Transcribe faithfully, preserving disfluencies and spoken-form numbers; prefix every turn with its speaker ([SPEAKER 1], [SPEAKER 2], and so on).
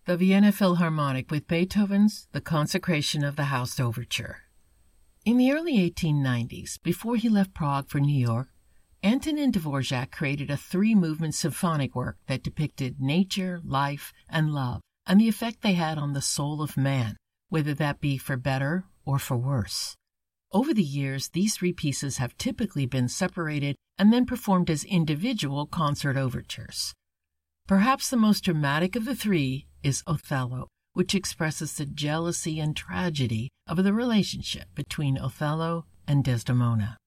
[SPEAKER 1] the Vienna Philharmonic with Beethoven's The Consecration of the House Overture. In the early eighteen nineties, before he left Prague for New York, Antonin Dvorak created a three-movement symphonic work that depicted nature, life, and love, and the effect they had on the soul of man, whether that be for better or for worse. Over the years, these three pieces have typically been separated and then performed as individual concert overtures. Perhaps the most dramatic of the three is Othello, which expresses the jealousy and tragedy of the relationship between Othello and Desdemona.